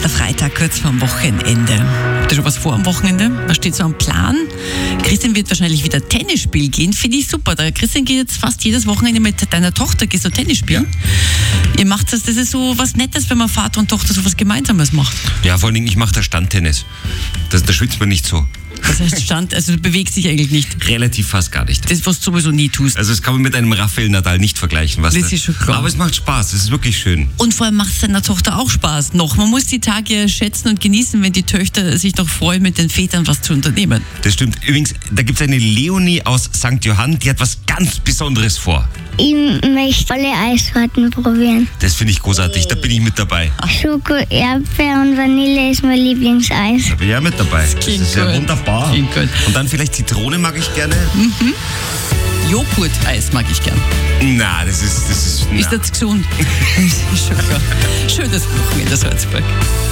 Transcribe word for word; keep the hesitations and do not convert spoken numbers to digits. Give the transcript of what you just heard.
Der Freitag kurz vor dem Wochenende. Habt ihr schon was vor am Wochenende? Was steht so am Plan? Christian wird wahrscheinlich wieder Tennis spielen gehen. Finde ich super. Der Christian geht jetzt fast jedes Wochenende mit deiner Tochter, gehst du Tennis spielen. Ja. Ihr macht das, das ist so was Nettes, wenn man Vater und Tochter so was Gemeinsames macht. Ja, vor allen Dingen, ich mache da Standtennis. Das, da schwitzt man nicht so. Das heißt Stand, also du bewegst dich eigentlich nicht. Relativ fast gar nicht. Das, was du sowieso nie tust. Also das kann man mit einem Rafael Nadal nicht vergleichen. Was Das da. ist schon klar. Aber es macht Spaß, es ist wirklich schön. Und vor allem macht es deiner Tochter auch Spaß. Noch, man muss die Tage schätzen und genießen, wenn die Töchter sich noch freuen, mit den Vätern was zu unternehmen. Das stimmt. Übrigens, da gibt es eine Leonie aus Sankt Johann, die hat was ganz Besonderes vor. Ich möchte alle Eissorten probieren. Das finde ich großartig, da bin ich mit dabei. Schoko, Erdbeer und Vanille ist mein Lieblingseis. Da bin ich ja mit dabei. Das, klingt ist ja gut. wunderbar. Klingt gut. Und dann vielleicht Zitrone mag ich gerne. Joghurt-Eis mag ich gern. Na, das ist... Das ist, na. Ist das gesund? Das ist schon klar. Schönes Wochenende, Salzburg.